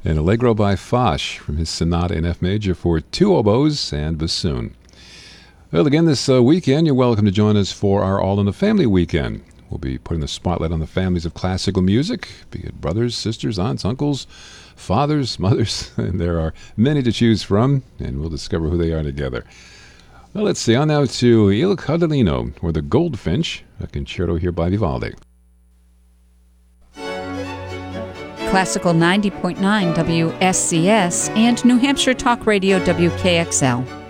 and Allegro by Foch from his Sonata in F major for two oboes and bassoon. Well, again, this weekend, you're welcome to join us for our All in the Family weekend. We'll be putting the spotlight on the families of classical music, be it brothers, sisters, aunts, uncles, fathers, mothers, and there are many to choose from, and we'll discover who they are together. Well, let's see, on now to Il Cardellino, or the Goldfinch, a concerto here by Vivaldi. Classical 90.9 WSCS and New Hampshire Talk Radio WKXL.